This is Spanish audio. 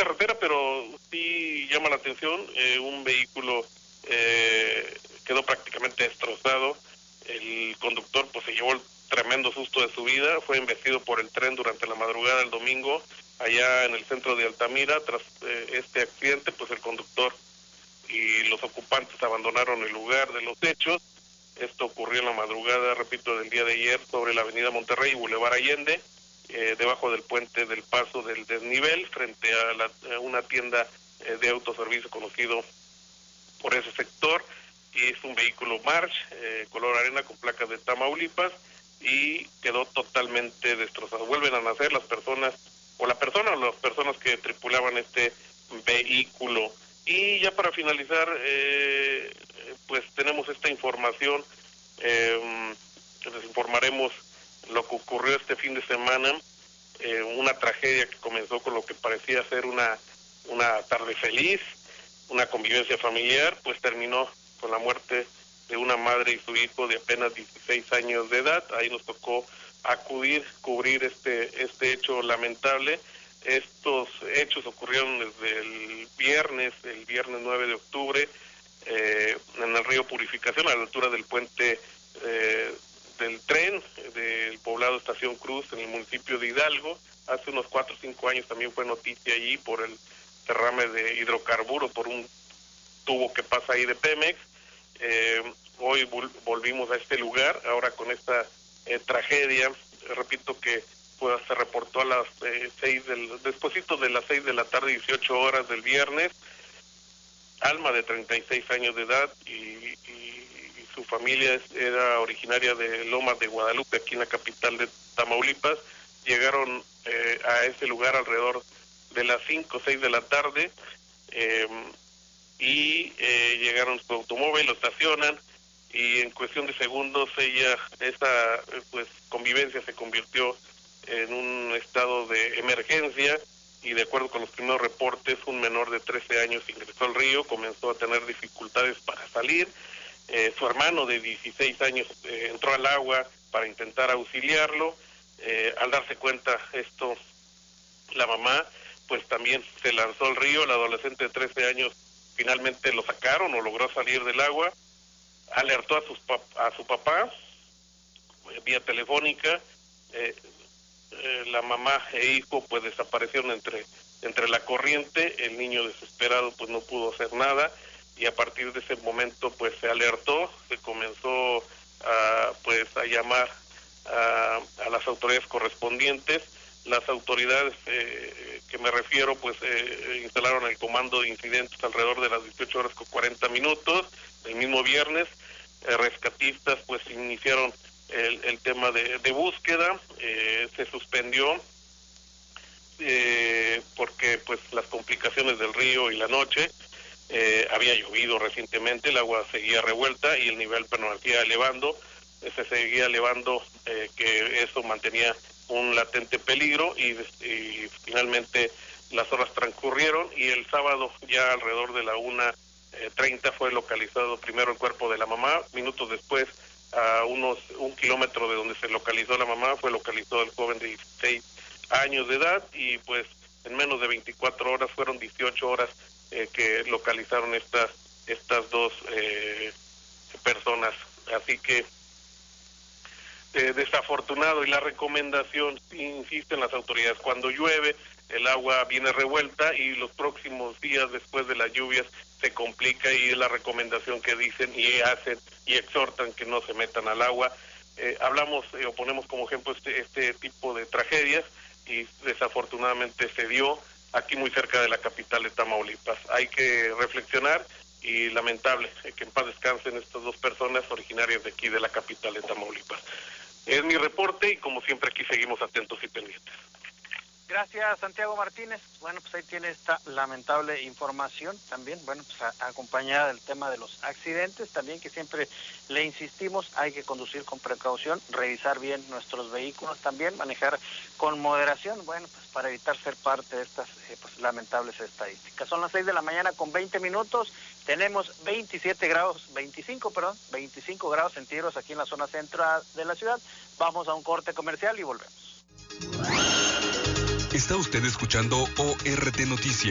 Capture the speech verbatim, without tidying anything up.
carretera, pero sí llama la atención, eh, un vehículo eh, quedó prácticamente destrozado, el conductor pues se llevó el tremendo susto de su vida, fue embestido por el tren durante la madrugada del domingo, allá en el centro de Altamira. Tras eh, este accidente, pues el conductor y los ocupantes abandonaron el lugar de los hechos. Esto ocurrió en la madrugada, repito, del día de ayer, sobre la avenida Monterrey y Boulevard Allende, eh, debajo del puente del Paso del Desnivel, frente a, la, a una tienda eh, de autoservicio conocido por ese sector, y es un vehículo March, eh, color arena, con placas de Tamaulipas, y quedó totalmente destrozado. Vuelven a nacer las personas, o la persona o las personas que tripulaban este vehículo. Y ya para finalizar, eh, pues tenemos esta información, eh, les informaremos lo que ocurrió este fin de semana, eh, una tragedia que comenzó con lo que parecía ser una, una tarde feliz, una convivencia familiar, pues terminó con la muerte de una madre y su hijo de apenas dieciséis años de edad. Ahí nos tocó acudir, cubrir este, este hecho lamentable. Estos hechos ocurrieron desde el viernes, el viernes nueve de octubre, eh, en el río Purificación, a la altura del puente eh, del tren del poblado Estación Cruz, en el municipio de Hidalgo. Hace unos cuatro o cinco años también fue noticia allí por el derrame de hidrocarburos, por un tubo que pasa ahí de Pemex. Eh, hoy vol volvimos a este lugar, ahora con esta eh, tragedia. Repito que pues se reportó a las eh, seis del, despuesito de las seis de la tarde, dieciocho horas del viernes. Alma, de treinta y seis años de edad, y, y, y su familia es, era originaria de Lomas de Guadalupe, aquí en la capital de Tamaulipas. Llegaron eh, a ese lugar alrededor de las cinco o seis de la tarde, eh, y eh, llegaron su automóvil, lo estacionan, y en cuestión de segundos ella, esa pues convivencia se convirtió en un estado de emergencia, y de acuerdo con los primeros reportes, un menor de trece años ingresó al río, comenzó a tener dificultades para salir. Eh, su hermano de dieciséis años eh, entró al agua para intentar auxiliarlo. Eh, al darse cuenta esto, la mamá pues también se lanzó al río. El adolescente de trece años finalmente lo sacaron o logró salir del agua. Alertó a, sus pap a su papá eh, vía telefónica. Eh, eh, la mamá e hijo pues desaparecieron entre entre la corriente. El niño, desesperado, pues no pudo hacer nada, y a partir de ese momento pues se alertó, se comenzó a pues a llamar a, a las autoridades correspondientes. Las autoridades eh, que me refiero pues eh, instalaron el comando de incidentes alrededor de las dieciocho horas con cuarenta minutos del mismo viernes. Eh, rescatistas pues iniciaron el, el tema de, de búsqueda. Eh, se suspendió eh, porque pues las complicaciones del río y la noche, eh, había llovido recientemente, el agua seguía revuelta y el nivel permanecía elevando, eh, se seguía elevando, eh, que eso mantenía un latente peligro, y, y finalmente las horas transcurrieron, y el sábado ya alrededor de la una treinta fue localizado primero el cuerpo de la mamá. Minutos después, a unos un kilómetro de donde se localizó la mamá, fue localizado el joven de dieciséis años de edad, y pues en menos de veinticuatro horas fueron dieciocho horas eh, que localizaron estas estas dos eh, personas. Así que eh, desafortunado, y la recomendación, insisten las autoridades, cuando llueve el agua viene revuelta y los próximos días después de las lluvias se complica, y es la recomendación que dicen y hacen y exhortan que no se metan al agua. Eh, hablamos eh, o ponemos como ejemplo este, este tipo de tragedias, y desafortunadamente se dio aquí muy cerca de la capital de Tamaulipas. Hay que reflexionar, y lamentable eh, que en paz descansen estas dos personas originarias de aquí de la capital de Tamaulipas. Es mi reporte, y como siempre aquí seguimos atentos y pendientes. Gracias, Santiago Martínez. Bueno, pues ahí tiene esta lamentable información también, bueno, pues a, acompañada del tema de los accidentes, también que siempre le insistimos, hay que conducir con precaución, revisar bien nuestros vehículos, también manejar con moderación, bueno, pues para evitar ser parte de estas eh, pues, lamentables estadísticas. Son las seis de la mañana con veinte minutos, tenemos veintisiete grados, veinticinco, perdón, veinticinco grados centígrados aquí en la zona central de la ciudad. Vamos a un corte comercial y volvemos. Está usted escuchando O R T Noticias.